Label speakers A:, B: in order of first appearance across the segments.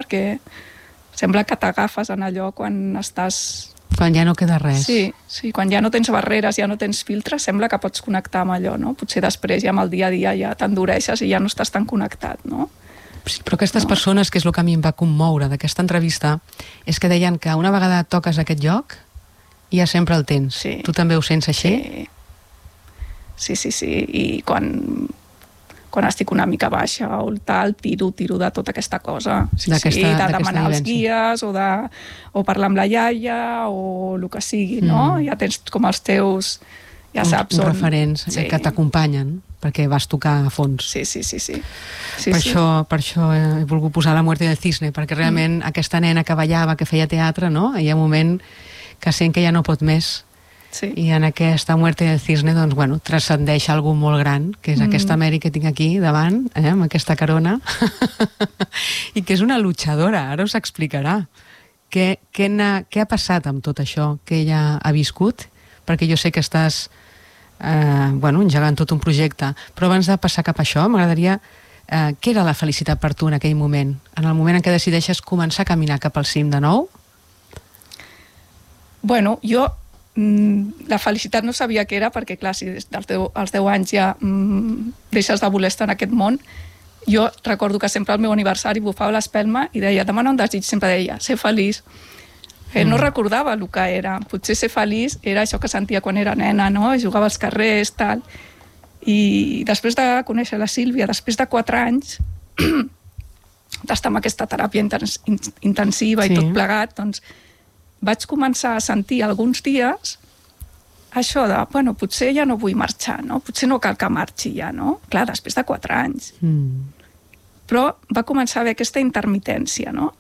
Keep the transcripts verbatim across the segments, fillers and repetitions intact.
A: perquè sembla que t'agafes en allò quan estàs...
B: Quan ja no queda res.
A: Sí, sí, quan ja no tens barreres, ja no tens filtres, sembla que pots connectar amb allò, no? Potser després ja amb el dia a dia ja t'endureixes i ja no estàs tan connectat, no?
B: Sí, però aquestes no. persones, que és el que a mi em va commoure d'aquesta entrevista, és que deien que una vegada toques aquest lloc, ja sempre el tens.
A: Sí.
B: Tu també ho sents així?
A: Sí, sí, sí, sí. I quan, quan estic una mica baixa o tal, tiro, tiro de tota aquesta cosa. Sí, sí, de demanar els guies o, de, o parlar amb la iaia o el que sigui, no? Mm. Ja tens com els teus, ja saps...
B: Uns referents sí. que t'acompanyen, perquè vas tocar a fons.
A: Sí, sí, sí. sí. sí,
B: per,
A: sí.
B: Això, per això he volgut posar La muerte del cisne, perquè realment mm. aquesta nena que ballava, que feia teatre, no? Hi ha un moment que sent que ja no pot més. Sí. I en aquesta muerte del cisne, doncs, bueno, transcendeix algú molt gran, que és mm. aquesta Mary que tinc aquí davant, eh, amb aquesta carona, i que és una luchadora, ara us explicarà. Què, què, ha, què ha passat amb tot això que ella ha viscut? Perquè jo sé que estàs eh, bueno, engegant tot un projecte, però abans de passar cap a això, m'agradaria... Eh, què era la felicitat per tu en aquell moment? En el moment en què decideixes començar a caminar cap al cim de nou?
A: Bueno, jo la felicitat no sabia què era, perquè clar, si des dels deu anys ja mm, deixes de voler estar en aquest món. Jo recordo que sempre al meu aniversari bufava l'espelma i deia, demana un desig, sempre deia, ser feliç. Eh, no mm. recordava el que era. Potser ser feliç era això que sentia quan era nena, no? Jugava als carrers, tal. I després de conèixer la Sílvia, després de quatre anys, d'estar amb aquesta teràpia intens intensiva sí. i tot plegat, doncs vaig començar a sentir alguns dies això de, bueno, potser ja no vull marxar, no? Potser no cal que marxi ja, no? Clar, després de quatre anys. Mm. Però va començar a haver aquesta intermitència, no?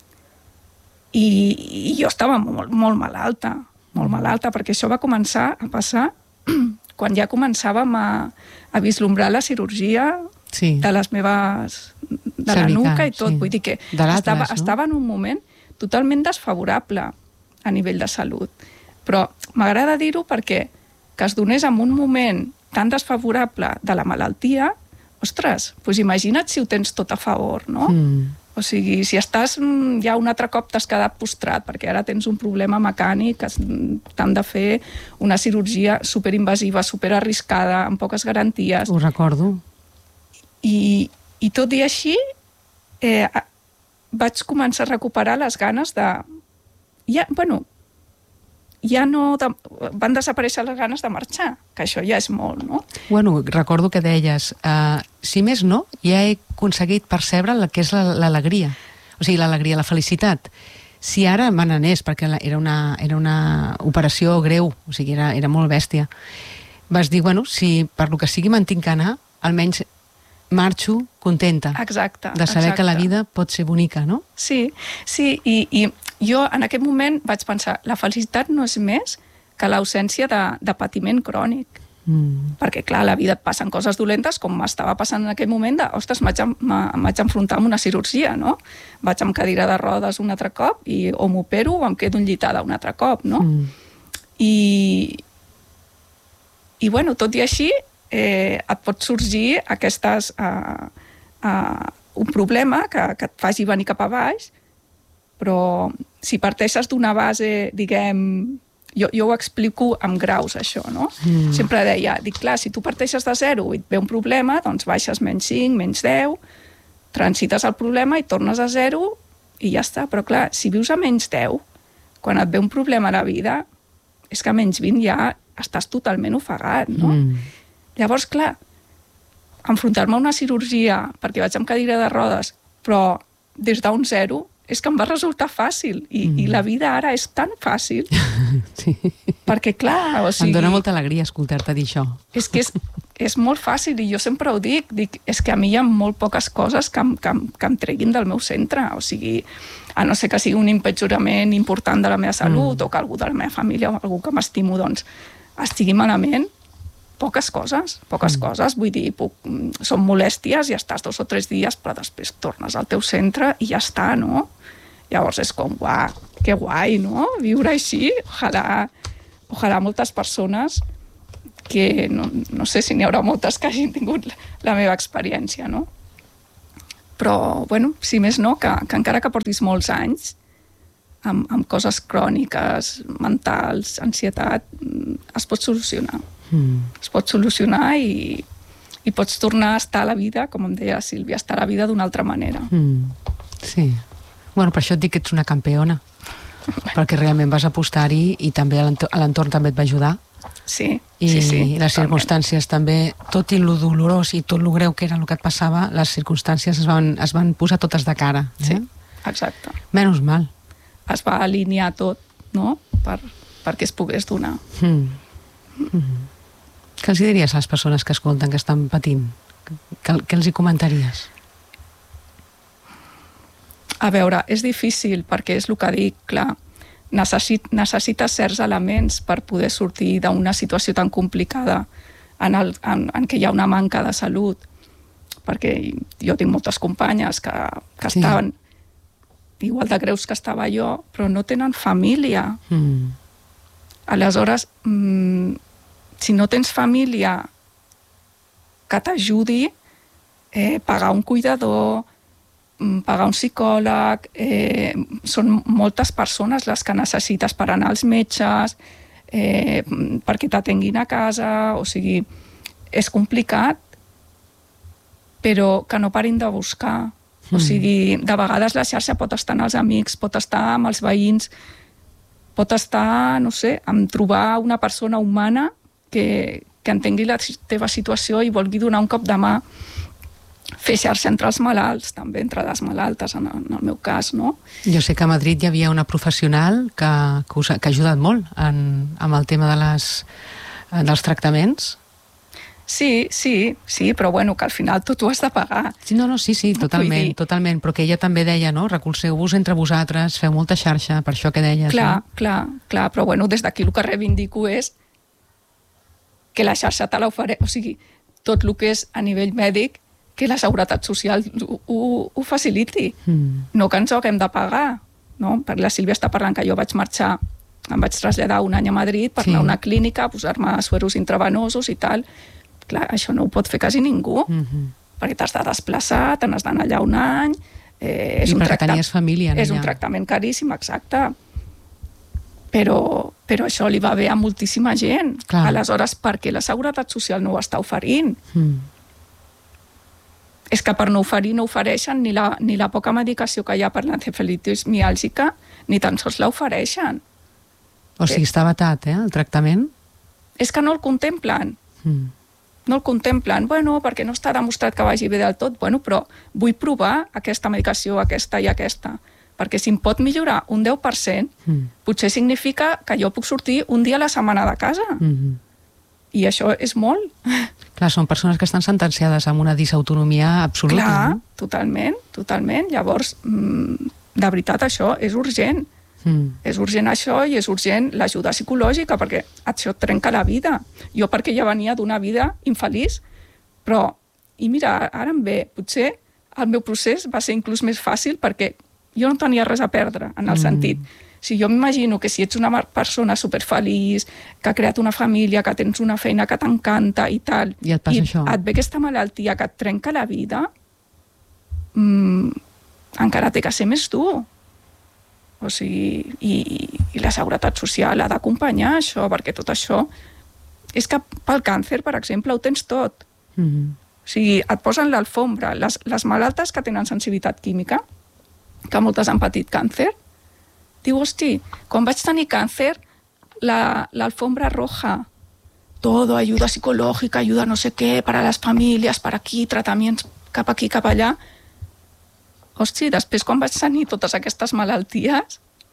A: I, i jo estava molt, molt malalta, molt malalta, perquè això va començar a passar quan ja començàvem a, a vislumbrar la cirurgia sí. de les meves... de Cervical, la nuca i tot. Sí. Vull dir que estava, no? estava en un moment totalment desfavorable a nivell de salut. Però m'agrada dir-ho perquè que es donés en un moment tan desfavorable de la malaltia, ostres, doncs imagina't si ho tens tot a favor, no? Mm. O sigui, si estàs ja un altre cop t'has quedat postrat perquè ara tens un problema mecànic, t'han de fer una cirurgia superinvasiva, superarriscada, amb poques garanties.
B: Ho recordo.
A: I, i tot i així eh, vaig començar a recuperar les ganes de... Ja, bueno, ja no... De, van desaparèixer les ganes de marxar, que això ja és molt, no?
B: Bueno, recordo que deies, uh, si més no, ja he aconseguit percebre el que és l'alegria, o sigui, l'alegria, la felicitat. Si ara me n'anés, perquè era una, era una operació greu, o sigui, era, era molt bèstia, vas dir, bueno, si per lo que sigui me'n tinc que anar, almenys marxo contenta.
A: Exacte.
B: De saber
A: exacte.
B: que la vida pot ser bonica, no?
A: Sí, sí, i, i jo en aquest moment vaig pensar, la felicitat no és més que l'ausència de, de patiment crònic. Mm. Perquè, clar, a la vida et passen coses dolentes, com m'estava passant en aquell moment de, ostres, m'haig enfrontar amb una cirurgia, no? Vaig amb cadira de rodes un altre cop, i o m'opero o em quedo enllitada un altre cop, no? Mm. I, i, bueno, tot i així, eh, et pot sorgir aquestes, uh, uh, un problema que, que et faci venir cap a baix, però si parteixes d'una base, diguem, jo, jo ho explico amb graus, això, no? Mm. Sempre deia, dic, clar, si tu parteixes de zero i et ve un problema, doncs baixes menys cinc, menys deu, transites el problema i tornes a zero i ja està. Però clar, si vius a menys deu, quan et ve un problema a la vida, és que a menys vint ja estàs totalment ofegat, no? Mm. Llavors, clar, enfrontar-me a una cirurgia perquè vaig amb cadira de rodes, però des d'un zero, és que em va resultar fàcil. I, mm. i la vida ara és tan fàcil. Sí. Perquè, clar, o sigui...
B: Em dóna molta alegria escoltar-te dir això.
A: És que és, és molt fàcil, i jo sempre ho dic, dic, és que a mi hi ha molt poques coses que em, que, em, que em treguin del meu centre. O sigui, a no ser que sigui un empitjorament important de la meva salut, mm. o que algú de la meva família o algú que m'estimo, doncs, estigui malament, poques coses, poques mm. coses, vull dir, puc, són molèsties i estàs dos o tres dies, però després tornes al teu centre i ja està, no? Llavors és com, uah, que guai, no? Viure així, ojalà, ojalà moltes persones que, no, no sé si n'hi haurà moltes que hagin tingut la meva experiència, no? però, bueno, si més no, que, que encara que portis molts anys amb, amb coses cròniques, mentals, ansietat, es pot solucionar. Mm. Es pot solucionar i, i pots tornar a estar a la vida, com em deia la Sílvia, estar a la vida d'una altra manera.
B: Mm. Sí. Bueno, per això et dic que ets una campiona, perquè realment vas apostar-hi i també l'entorn també et va ajudar.
A: Sí,
B: I
A: sí, sí.
B: I les circumstàncies també, tot i lo dolorós i tot lo greu que era el que et passava, les circumstàncies es van, es van posar totes de cara. Eh?
A: Sí, exacte.
B: Menys mal.
A: Es va alinear tot, no?, per, perquè es pogués donar. Mm.
B: Mm. Què els diries a les persones que escolten, que estan patint? Què, què els hi comentaries?
A: A veure, és difícil perquè és el que dic, clar, necessit, necessites certs elements per poder sortir d'una situació tan complicada en, el, en, en què hi ha una manca de salut, perquè jo tinc moltes companyes que, que sí. estaven igual de greus que estava jo, però no tenen família. Mm. Aleshores, mm, si no tens família que t'ajudi, eh, pagar un cuidador, pagar un psicòleg, eh, són moltes persones les que necessites per anar als metges, eh, perquè t'atenguin a casa, o sigui, és complicat, però que no parin de buscar. O sigui, de vegades la xarxa pot estar en els amics, pot estar amb els veïns, pot estar, no sé, amb trobar una persona humana que, que entengui la teva situació i vulgui donar un cop de mà. Fer xarxa entre els malalts, també entre les malaltes, en el, en el meu cas, no?
B: Jo sé que a Madrid hi havia una professional que, que, us, que ha ajudat molt en, amb el tema de les, dels tractaments.
A: Sí, sí, sí, però bueno, que al final tot ho has de pagar.
B: Sí, no, no, sí, sí, totalment, totalment, però que ella també deia, no?, recolzeu-vos entre vosaltres, feu molta xarxa, per això que deies.
A: Clar,
B: no?
A: clar, clar, però bueno, des d'aquí el que reivindico és que la xarxa te l'ofereix, o sigui, tot el que és a nivell mèdic, que la Seguretat Social ho, ho, ho faciliti, mm. no que ens ho haguem de pagar, no? Perquè la Sílvia està parlant que jo vaig marxar, em vaig traslladar un any a Madrid per sí. anar a una clínica, posar-me sueros intravenosos i tal. Clar, això no ho pot fer quasi ningú, mm-hmm. perquè t'has de desplaçar, te n'has d'anar allà un any...
B: Eh, és I un perquè tracta... tenies família.
A: És allà. Un tractament caríssim, exacte. Però, però això li va bé a moltíssima gent. Clar. Aleshores, per què la Seguretat Social no ho està oferint? Mm. És que per no oferir no ofereixen ni la, ni la poca medicació que hi ha per l'encefalitis miàlgica, ni tan sols l'ofereixen.
B: O sigui, està vetat, eh, el tractament?
A: És que no el contemplen. Mm. No el contemplen, bueno, perquè no està demostrat que vagi bé del tot, bueno, però vull provar aquesta medicació, aquesta i aquesta, perquè si em pot millorar un deu per cent, mm. potser significa que jo puc sortir un dia a la setmana de casa. Mm-hmm. I això és molt.
B: Clar, són persones que estan sentenciades amb una disautonomia absoluta.
A: Clar,
B: no?
A: totalment, totalment. Llavors, de veritat, això és urgent. Mm. És urgent això i és urgent l'ajuda psicològica, perquè això et trenca la vida. Jo perquè ja venia d'una vida infeliç, però, i mira, ara em ve, potser el meu procés va ser inclús més fàcil perquè jo no tenia res a perdre, en el mm. sentit. Si jo m'imagino que si ets una persona superfeliç, que ha creat una família, que tens una feina que t'encanta i tal,
B: i et passa
A: i
B: això.
A: Et ve aquesta malaltia que et trenca la vida, mmm, encara té que ser més dur. O sigui, i, i la Seguretat Social ha d'acompanyar això, perquè tot això... És que pel càncer, per exemple, ho tens tot. Mm-hmm. O sigui, et posen l'alfombra. Les, les malaltes que tenen sensibilitat química, que moltes han patit càncer, diu, hosti, quan vaig tenir càncer, la, l'alfombra roja, todo, ayuda psicològica, ayuda no sé què, per a les famílies, per aquí, tractaments cap aquí, cap allà. Hosti, després quan vaig tenir totes aquestes malalties,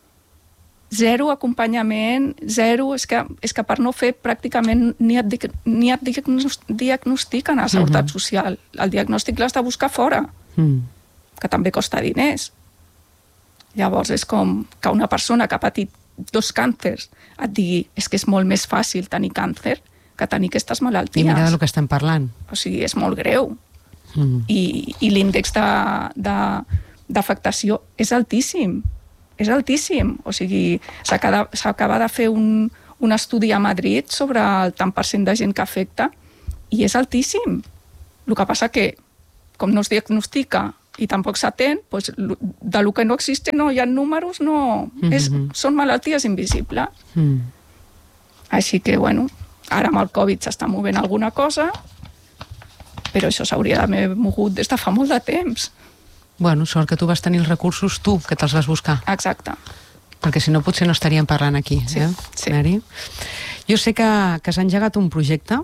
A: zero acompanyament, zero, és que, és que per no fer pràcticament ni et, ni et diagnostiquen a la Seguretat uh-huh. Social. El diagnòstic l'has de buscar fora, uh-huh. que també costa diners. Llavors és com que una persona que ha patit dos càncers et digui és que és molt més fàcil tenir càncer que tenir aquestes malalties.
B: I mira del que estem parlant.
A: O sigui, és molt greu. Mm. I, i l'índex de, de, d'afectació és altíssim. És altíssim. O sigui, s'acaba, s'acaba de fer un, un estudi a Madrid sobre el tant per cent de gent que afecta i és altíssim. El que passa que, com no es diagnostica i tampoc s'atén, doncs, de lo que no existe no hi ha números, no... Mm-hmm. És, són malalties invisibles. Mm. Així que, bueno, ara amb el Covid s'està movent alguna cosa, però això s'hauria d'haver mogut des de fa molt de temps.
B: Bueno, sort que tu vas tenir els recursos tu, que te'ls vas buscar.
A: Exacte.
B: Perquè si no potser no estaríem parlant aquí,
A: sí,
B: eh,
A: sí.
B: Mary? Jo sé que, que s'ha engegat un projecte.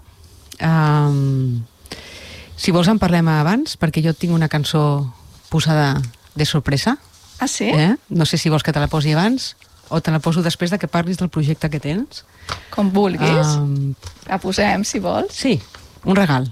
B: Um, si vols en parlem abans, perquè jo tinc una cançó posada de sorpresa.
A: Ah, sí?
B: Eh? No sé si vols que te la posi abans o te la poso després de que parlis del projecte que tens.
A: Com vulguis.
B: Um,
A: la posem, si vols.
B: Sí, un regal.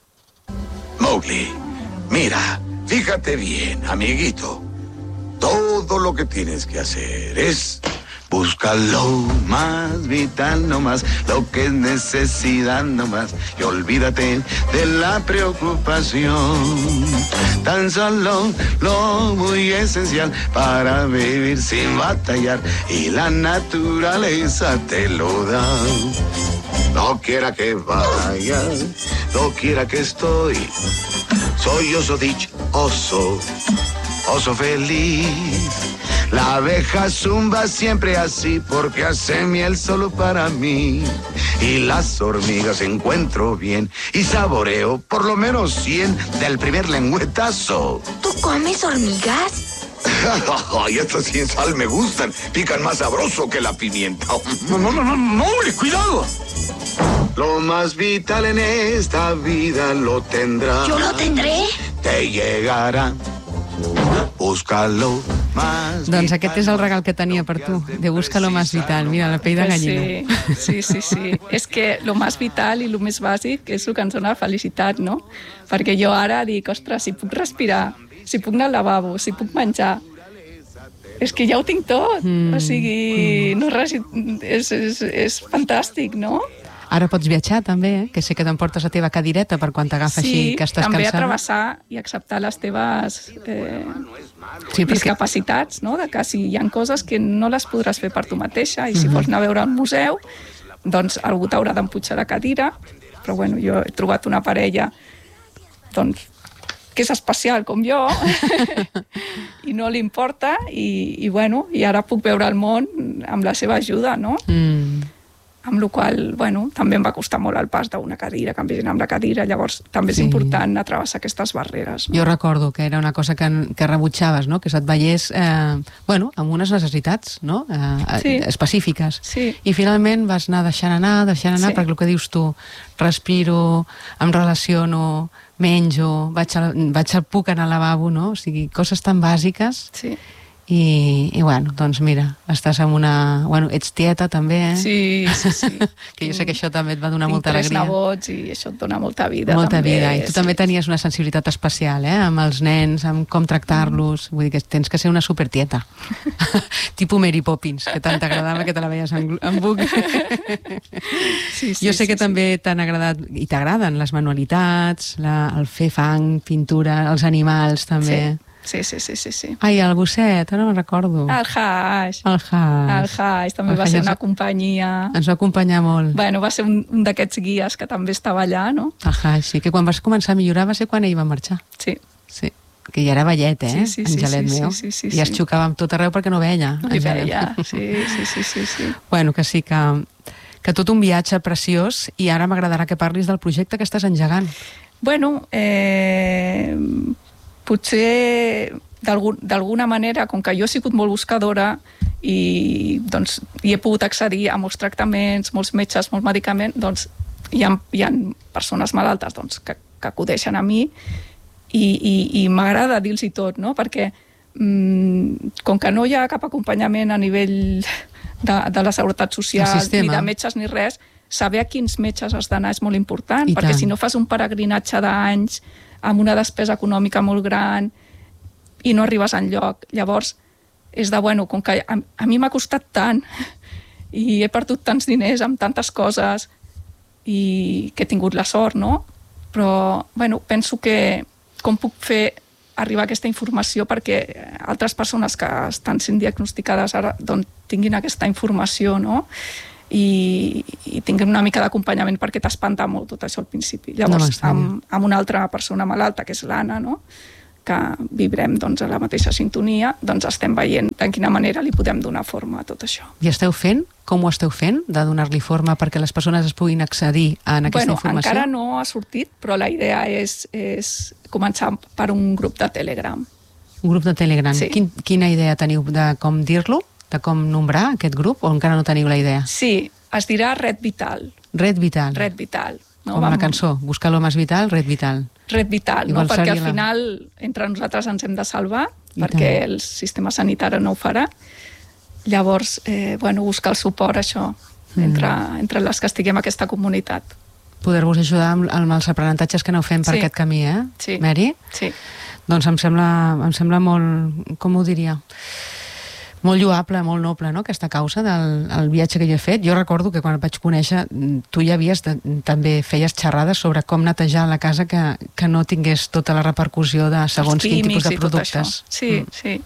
C: Mowgli, mira, fíjate bien, amiguito. Todo lo que tienes que hacer es buscar lo más vital nomás, lo que es necesidad nomás, y olvídate de la preocupación. Tan solo lo muy esencial para vivir sin batallar, y la naturaleza te lo da. No quiera que vaya, no quiera que estoy, soy oso dichoso, oso feliz. La abeja zumba siempre así porque hace miel solo para mí. Y las hormigas encuentro bien y saboreo por lo menos cien del primer lengüetazo.
D: ¿Tú comes hormigas?
C: Ay, estas sin sal me gustan. Pican más sabroso que la pimienta. No, no, no, no, no, cuidado. Lo más vital en esta vida lo tendrás.
D: ¿Yo lo tendré?
C: Te llegarà. Búscalo más.
B: Doncs aquest és el regal que tenia per tu, de Búscalo más vital. Mira, la pell de gallina.
A: Sí, sí, sí, sí. És que lo més vital i lo més bàsic és el que ens dona felicitat, no? Perquè jo ara dic, ostres, si puc respirar, si puc anar al lavabo, si puc menjar, és que ja ho tinc tot. Mm. O sigui, no res, és, és, és fantàstic, no?
B: Ara pots viatjar també, eh? Que sé que t'emportes la teva cadireta per quan t'agafa
A: sí,
B: així que estàs cansada.
A: Sí, també a travessar i acceptar les teves eh,
B: sí,
A: discapacitats, no? De que si hi ha coses que no les podràs fer per tu mateixa i si uh-huh. vols anar a veure un museu, doncs algú t'haurà d'empujar la cadira, però bueno, jo he trobat una parella doncs, que és especial com jo i no li importa i, i bueno, i ara puc veure el món amb la seva ajuda, no? Mm. Amb la qual cosa, bueno, també em va costar molt el pas d'una cadira, que em vegin amb la cadira, llavors també és sí. important atravessar aquestes barreres. No?
B: Jo recordo que era una cosa que, que rebutjaves, no? Que se't veiés eh, bueno, amb unes necessitats no? eh, sí. específiques.
A: Sí.
B: I finalment vas anar deixant anar, deixant anar, sí. perquè el que dius tu, respiro, em relaciono, menjo, vaig al, vaig al puc anar al lavabo, no? O sigui, coses tan bàsiques...
A: Sí.
B: I, i bueno, doncs mira, estàs amb una... Bueno, ets tieta també, eh?
A: Sí, sí, sí.
B: Que jo sé que això també et va donar
A: Tinc
B: molta alegria.
A: Tinc tres nebots i això et dona molta vida.
B: Molta
A: també.
B: vida, i tu
A: sí.
B: també tenies una sensibilitat especial, eh? Amb els nens, amb com tractar-los. Vull dir que tens que ser una supertieta. Tipo Mary Poppins, que tant t'agradava que te la veies en, en buc. Sí, sí, jo sé sí, que sí. també t'han agradat, i t'agraden les manualitats, la, el fer fang, pintura, els animals també.
A: Sí. Sí, sí, sí, sí, sí.
B: Ai, el gosset, ara me'n recordo.
A: El Hash.
B: El Hash.
A: El Hash, també el va ser una companyia...
B: Ens va acompanyar molt.
A: Bueno, va ser un, un d'aquests guies que també estava allà, no?
B: El Hash, sí, que quan vas començar a millorar va ser quan ell va marxar.
A: Sí.
B: Sí, que ja era vellet, eh?
A: Sí, sí,
B: Angelet
A: sí,
B: meu.
A: Sí, sí, sí,
B: I es xocava amb tot arreu perquè no veia.
A: No hi veia, sí, sí, sí, sí, sí.
B: Bueno, que sí, que, que tot un viatge preciós, i ara m'agradarà que parlis del projecte que estàs engegant.
A: Bueno, eh, potser... d'alguna manera, com que jo he sigut molt buscadora i, doncs, i he pogut accedir a molts tractaments, molts metges, molts medicaments, doncs hi ha, hi ha persones malaltes doncs, que, que acudeixen a mi i, i, i m'agrada dir-los tot, no? Perquè mmm, com que no hi ha cap acompanyament a nivell de, de la seguretat social, ni de metges ni res, saber a quins metges has d'anar és molt important, I perquè tant. Si no fas un peregrinatge d'anys amb una despesa econòmica molt gran i no arribes enlloc. Llavors, és de, bueno, com que a, a mi m'ha costat tant i he perdut tants diners amb tantes coses i que he tingut la sort, no? Però, bueno, penso que com puc fer arribar aquesta informació perquè altres persones que estan sent diagnosticades ara doncs, tinguin aquesta informació, no? I, i tinguin una mica d'acompanyament perquè t'espanta molt tot això al principi. Llavors, no, amb, amb una altra persona malalta, que és l'Anna, no? que vibrem doncs, a la mateixa sintonia, doncs estem veient de quina manera li podem donar forma a tot això.
B: I esteu fent? Com ho esteu fent, de donar-li forma perquè les persones es puguin accedir a aquesta
A: bueno,
B: informació?
A: Encara no ha sortit, però la idea és, és començar per un grup de Telegram.
B: Un grup de Telegram.
A: Sí.
B: Quin, quina idea teniu de com dir-lo? De com nombrar aquest grup? O encara no teniu la idea?
A: Sí, es dirà Red Vital.
B: Red Vital.
A: Red Vital. No?
B: Com
A: Vam...
B: la cançó, Busca-lo més vital, Red Vital.
A: Red Vital, no? Perquè al final entre nosaltres ens hem de salvar, I perquè tant. El sistema sanitari no ho farà. Llavors, eh, bueno, buscar el suport, això, mm. entre, entre les que estiguem a aquesta comunitat.
B: Poder-vos ajudar amb, amb els aprenentatges que aneu fent per
A: sí.
B: aquest camí, eh?
A: Sí.
B: Mary?
A: Sí.
B: Doncs em sembla, em sembla molt, com ho diria... molt lloable, molt noble, no?, aquesta causa del el viatge que jo he fet. Jo recordo que quan et vaig conèixer, tu ja havies de, també feies xerrades sobre com netejar la casa que, que no tingués tota la repercussió de segons quin tipus de productes.
A: Sí, mm. sí.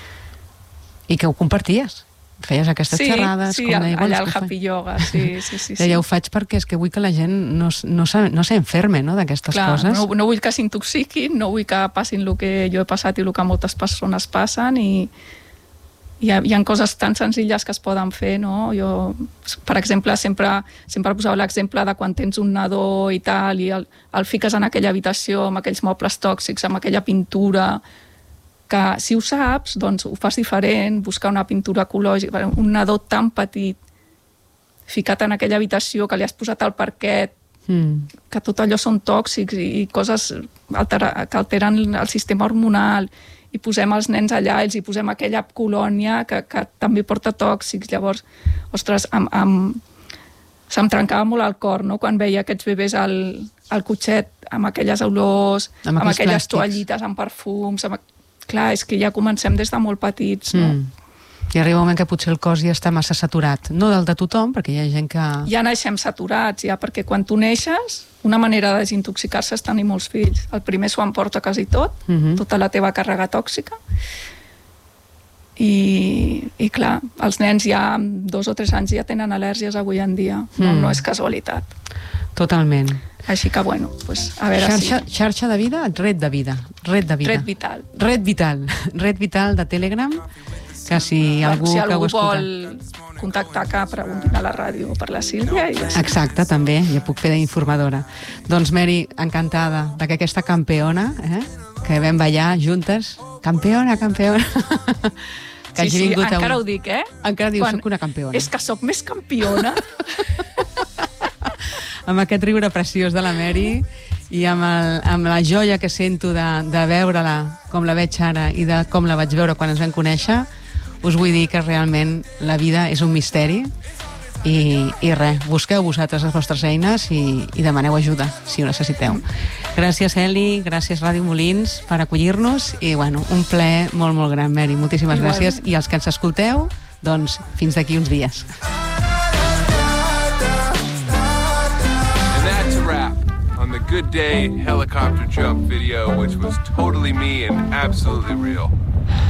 B: I que ho comparties. Feies aquestes
A: sí,
B: xerrades.
A: Sí,
B: com
A: allà,
B: deia,
A: allà al Happy Yoga, sí, sí, sí. sí.
B: Ja ho faig perquè és que vull que la gent no, no, no s'enferme, no?, d'aquestes coses.
A: No, no vull que s'intoxiquin, no vull que passin el que jo he passat i el que moltes persones passen, i Hi ha, hi ha coses tan senzilles que es poden fer, no? Jo, per exemple, sempre, sempre posava l'exemple de quan tens un nadó i tal, i el, el fiques en aquella habitació amb aquells mobles tòxics, amb aquella pintura, que si ho saps, doncs ho fas diferent, buscar una pintura ecològica, un nadó tan petit, ficat en aquella habitació que li has posat al parquet, mm. que tot allò són tòxics i, i coses altera, que alteren el sistema hormonal, i posem els nens allà, els hi posem aquella colònia que, que també porta tòxics. Llavors, ostres, am, am, se'm trencava molt el cor, no?, quan veia aquests bebès al, al cotxet amb aquelles olors, amb, amb aquelles plàstics. Toallites, amb perfums... Amb... Clar, és que ja comencem des de molt petits, no? Mm.
B: I arriba un moment que potser el cos ja està massa saturat. No del de tothom, perquè hi ha gent que...
A: Ja naixem saturats, ja, perquè quan tu neixes, una manera de desintoxicar-se és tenir molts fills. El primer s'ho emporta quasi tot, uh-huh. tota la teva càrrega tòxica. I, I clar, els nens ja amb dos o tres anys ja tenen al·lèrgies avui en dia. No, mm. no és casualitat.
B: Totalment.
A: Així que, bueno, pues, a veure
B: xarxa,
A: si...
B: Xarxa de vida, red de vida. Red de vida.
A: Red Vital.
B: Red Vital. Red Vital de Telegram. Que si algú,
A: si algú
B: que
A: vol contactar, que preguntin a la ràdio per la Sílvia. I ja
B: exacte, també, ja puc fer d'informadora. Doncs, Mary, encantada de que aquesta campeona, eh, que vam ballar juntes, campeona, campeona, que
A: sí, sí, encara
B: un...
A: ho dic, eh?
B: Encara dius,
A: Quan...
B: soc una campeona.
A: És que sóc més campiona.
B: Amb aquest riure preciós de la Mary i amb, el, amb la joia que sento de, de veure-la com la veig ara i de com la vaig veure quan ens vam conèixer, us vull dir que realment la vida és un misteri i, i res, busqueu vosaltres les vostres eines i, i demaneu ajuda si ho necessiteu. Gràcies, Eli, gràcies Ràdio Molins per acollir-nos i bueno, un plaer molt molt gran, Mary, moltíssimes Igual. gràcies i els que ens escolteu, doncs fins d'aquí uns dies.
E: And that's a wrap on the Good Day helicopter jump video, which was totally me and absolutely real.